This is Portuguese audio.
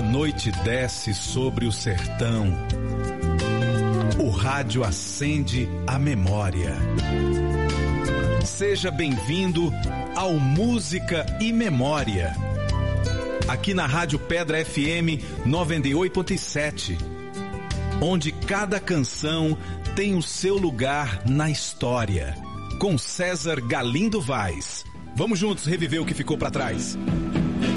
noite desce sobre o sertão. O rádio acende a memória. Seja bem-vindo ao Música e Memória. Aqui na Rádio Pedra FM 98.7, onde cada canção tem o seu lugar na história. Com César Galindo Vaz. Vamos juntos reviver o que ficou para trás.